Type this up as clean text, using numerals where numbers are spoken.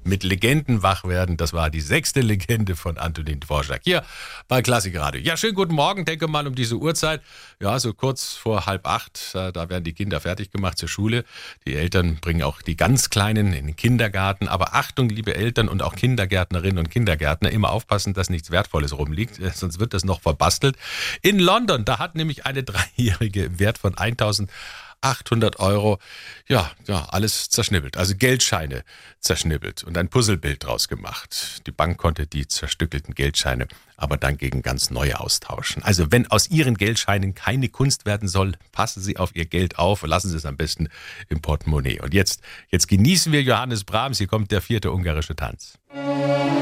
mit Legenden wach werden. Das war die 6. Legende von Antonin Dvorak hier bei Klassik Radio. Ja, schönen guten Morgen. Denke mal um diese Uhrzeit, ja, so kurz vor 7:30, da werden die Kinder fertig gemacht zur Schule. Die Eltern bringen auch die ganz Kleinen in den Kindergarten. Aber Achtung, liebe Eltern und auch Kindergärtnerinnen und Kindergärtner, immer aufpassen, dass nichts Wertvolles rumliegt, sonst wird das noch verbastelt. In London, da hat nämlich eine Dreijährige im Wert von 1.800 Euro, ja, alles zerschnippelt, also Geldscheine zerschnippelt und ein Puzzlebild draus gemacht. Die Bank konnte die zerstückelten Geldscheine aber dann gegen ganz neue austauschen. Also wenn aus Ihren Geldscheinen keine Kunst werden soll, passen Sie auf Ihr Geld auf und lassen Sie es am besten im Portemonnaie. Und jetzt genießen wir Johannes Brahms, hier kommt der 4. ungarische Tanz.